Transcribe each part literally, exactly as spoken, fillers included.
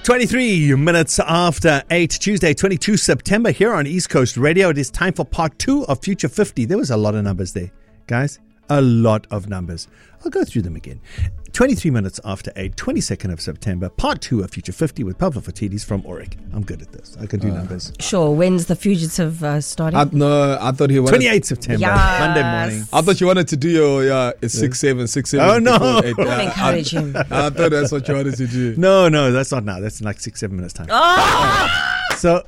twenty-three minutes after eight, Tuesday, twenty-second September, here on East Coast Radio. It is time for part two of Future fifty. There was a lot of numbers there, guys. A lot of numbers. I'll go through them again. twenty-three minutes after eight, twenty-second of September, part two of Future fifty with Pavlo Phitidis from Auric. I'm good at this. I can do uh, numbers. Sure. When's The Fugitive uh, starting? I, no, I thought he wanted... twenty-eighth September, yes. Monday morning. I thought you wanted to do your yeah, it's six, seven, six, seven. Oh, no. Eight. Don't encourage him. I, I thought that's what you wanted to do. No, no, that's not now. That's in like six, seven minutes time. Oh! So,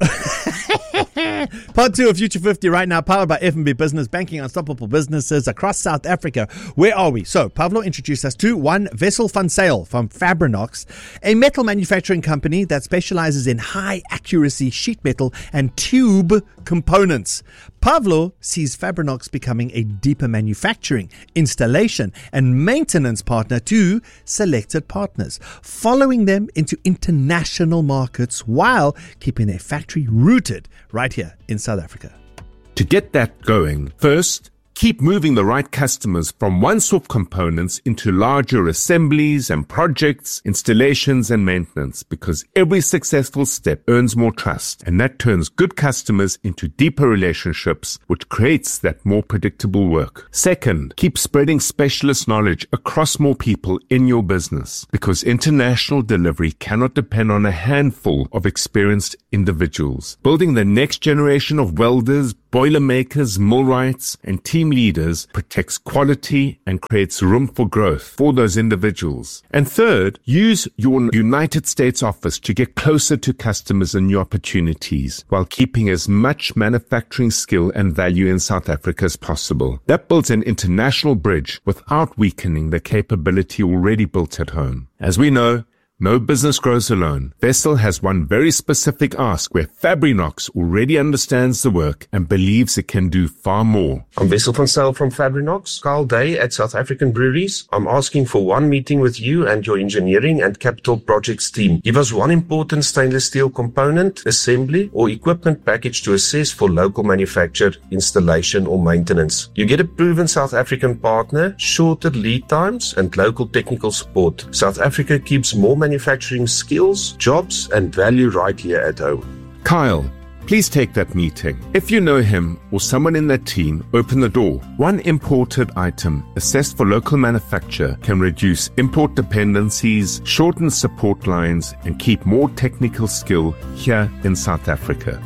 part two of Future fifty right now, powered by F N B Business, banking unstoppable businesses across South Africa. Where are we? So, Pavlo introduced us to one Wessel van Zyl from Fabrinox, a metal manufacturing company that specializes in high accuracy sheet metal and tube components. Pavlo sees Fabrinox becoming a deeper manufacturing, installation, and maintenance partner to selected partners, following them into international markets while keeping their factory rooted right here in South Africa. To get that going, first, keep moving the right customers from one-off components into larger assemblies and projects, installations and maintenance, because every successful step earns more trust, and that turns good customers into deeper relationships, which creates that more predictable work. Second, keep spreading specialist knowledge across more people in your business, because international delivery cannot depend on a handful of experienced individuals. Building the next generation of welders, boilermakers, millwrights, and team leaders protects quality and creates room for growth for those individuals. And third, use your United States office to get closer to customers and new opportunities while keeping as much manufacturing skill and value in South Africa as possible. That builds an international bridge without weakening the capability already built at home. As we know, no business grows alone. Wessel has one very specific ask where Fabrinox already understands the work and believes it can do far more. I'm Wessel van Zyl from Fabrinox, Carl Day at South African Breweries. I'm asking for one meeting with you and your engineering and capital projects team. Give us one important stainless steel component, assembly, or equipment package to assess for local manufacture, installation, or maintenance. You get a proven South African partner, shorter lead times, and local technical support. South Africa keeps more manufacturing skills, jobs, and value right here at home. Kyle, please take that meeting. If you know him or someone in that team, open the door. One imported item assessed for local manufacture can reduce import dependencies, shorten support lines, and keep more technical skill here in South Africa.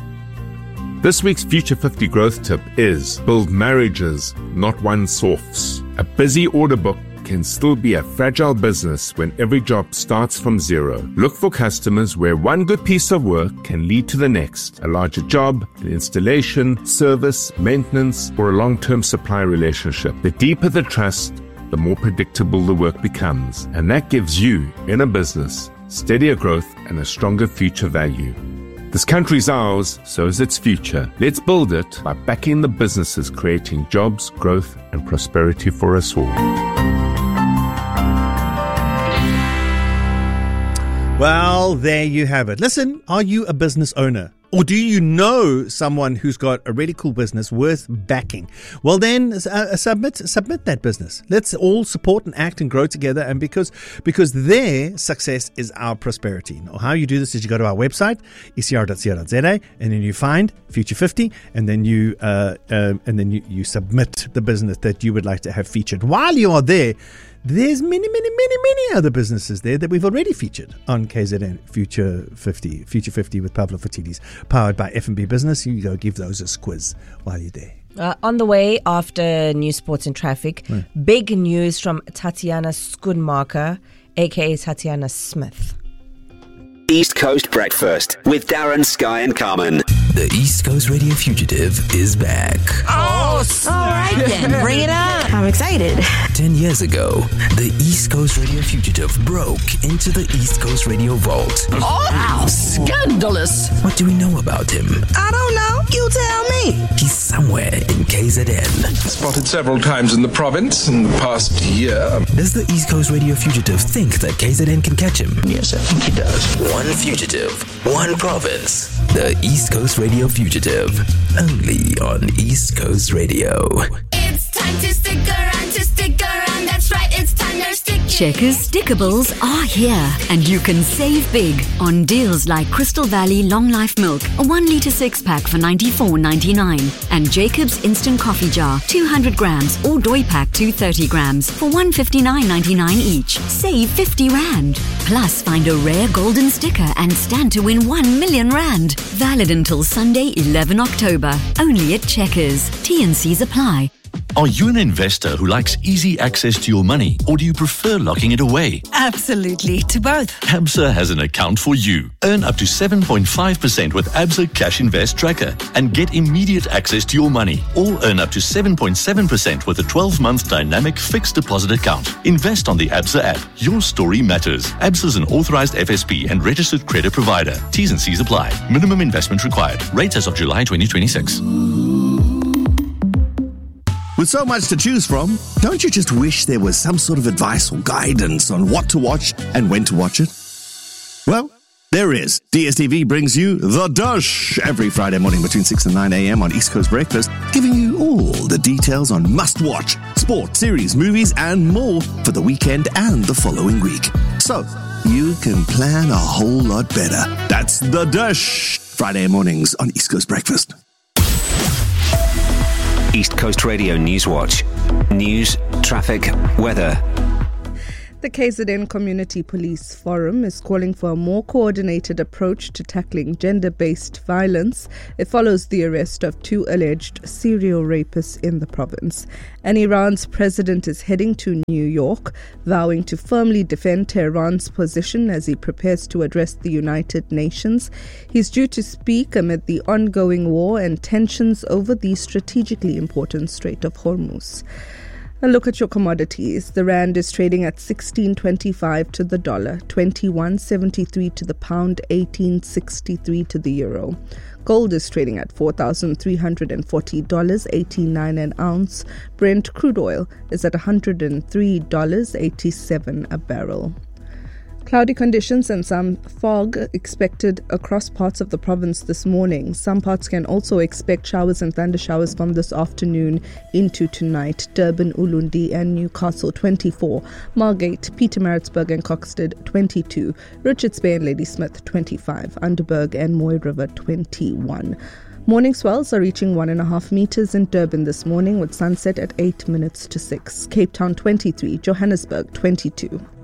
This week's Future fifty growth tip is build marriages, not one-offs. A busy order book can still be a fragile business when every job starts from zero. Look for customers where one good piece of work can lead to the next, a larger job, an installation, service, maintenance, or a long-term supply relationship. The deeper the trust, the more predictable the work becomes, and that gives you, in a business, steadier growth and a stronger future value. This country's ours, so is its future. Let's build it by backing the businesses creating jobs, growth, and prosperity for us all. Well, there you have it. Listen, are you a business owner? Or do you know someone who's got a really cool business worth backing? Well, then uh, submit submit that business. Let's all support and act and grow together. And because because their success is our prosperity. Now, how you do this is you go to our website, e c r dot co dot z a, and then you find Future fifty, and then you uh, uh, and then you, you submit the business that you would like to have featured. While you are there, there's many, many, many, many other businesses there that we've already featured on K Z N Future fifty. Future fifty with Pavlo Phitidis, powered by F N B Business. You go give those a squiz while you're there. Uh, on the way after News, Sports and Traffic, mm. big news from Tatiana Schoonmaker, a k a. Tatiana Smith. East Coast Breakfast with Darren, Sky and Carmen. The East Coast Radio Fugitive is back. Oh, all right then. Bring it on. I'm excited. Ten years ago, the East Coast Radio Fugitive broke into the East Coast Radio Vault. Oh, how scandalous. What do we know about him? I don't know. You tell me. He's somewhere in K Z N. Spotted several times in the province in the past year. Does the East Coast Radio Fugitive think that K Z N can catch him? Yes, I think he does. One fugitive, one province. The East Coast Radio Fugitive. Only on East Coast Radio. It's time to stick around, to stick around. That's right, it's time to stick Checkers Stickables are here, and you can save big on deals like Crystal Valley Long Life Milk, a one litre six pack for ninety-four ninety-nine, and Jacob's Instant Coffee Jar, two hundred grams, or Doi Pack two hundred thirty grams for one fifty-nine ninety-nine each. Save fifty rand. Plus, find a rare golden sticker and stand to win one million rand. Valid until Sunday, eleventh October. Only at Checkers. T and C's apply. Are you an investor who likes easy access to your money, or do you prefer locking it away? Absolutely, to both. Absa has an account for you. Earn up to seven point five percent with Absa Cash Invest Tracker and get immediate access to your money. Or earn up to seven point seven percent with a twelve-month dynamic fixed deposit account. Invest on the Absa app. Your story matters. Absa is an authorized F S P and registered credit provider. T's and C's apply. Minimum investment required. Rates as of July twenty twenty-six. With so much to choose from, don't you just wish there was some sort of advice or guidance on what to watch and when to watch it? Well, there is. D S T V brings you The Dush every Friday morning between six and nine a.m. on East Coast Breakfast, giving you all the details on must-watch, sport, series, movies, and more for the weekend and the following week. So, you can plan a whole lot better. That's The Dush, Friday mornings on East Coast Breakfast. East Coast Radio News Watch. News, traffic, weather. The K Z N Community Police Forum is calling for a more coordinated approach to tackling gender-based violence. It follows the arrest of two alleged serial rapists in the province. And Iran's president is heading to New York, vowing to firmly defend Tehran's position as he prepares to address the United Nations. He's due to speak amid the ongoing war and tensions over the strategically important Strait of Hormuz. A look at your commodities. The rand is trading at sixteen twenty-five to the dollar, twenty-one seventy-three to the pound, eighteen sixty-three to the euro. Gold is trading at four thousand three hundred forty dollars and eighty-nine cents an ounce. Brent crude oil is at one hundred three dollars and eighty-seven cents a barrel. Cloudy conditions and some fog expected across parts of the province this morning. Some parts can also expect showers and thunder showers from this afternoon into tonight. Durban, Ulundi and Newcastle twenty-four, Margate, Pietermaritzburg and Coxted twenty-two, Richards Bay and Ladysmith twenty-five, Underberg and Moy River twenty-one. Morning swells are reaching one and a half meters in Durban this morning with sunset at eight minutes to six. Cape Town twenty-three, Johannesburg twenty-two.